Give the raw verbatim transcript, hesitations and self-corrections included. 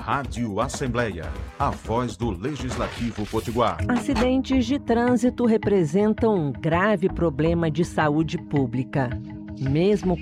Rádio Assembleia, a voz do Legislativo Potiguar. Acidentes de trânsito representam um grave problema de saúde pública. Mesmo